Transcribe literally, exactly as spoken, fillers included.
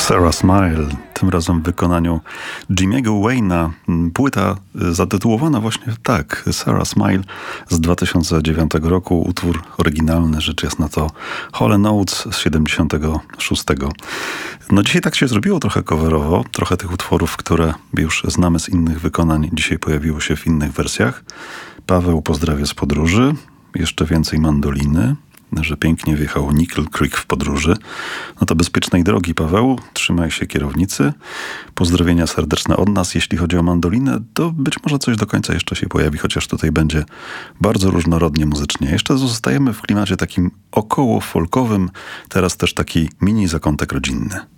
Sarah Smile, tym razem w wykonaniu Jimmy'ego Wayne'a. Płyta zatytułowana właśnie tak, Sarah Smile z dwa tysiące dziewiątego roku. Utwór oryginalny, rzecz jasna, to Hall and Oates z siedemdziesiątego szóstego. No dzisiaj tak się zrobiło trochę coverowo. Trochę tych utworów, które już znamy z innych wykonań, dzisiaj pojawiło się w innych wersjach. Paweł pozdrawia z podróży. Jeszcze więcej mandoliny, że pięknie wjechał Nickel Creek w podróży. No to bezpiecznej drogi, Paweł. Trzymaj się kierownicy. Pozdrowienia serdeczne od nas. Jeśli chodzi o mandolinę, to być może coś do końca jeszcze się pojawi, chociaż tutaj będzie bardzo różnorodnie muzycznie. Jeszcze zostajemy w klimacie takim około folkowym. Teraz też taki mini zakątek rodzinny.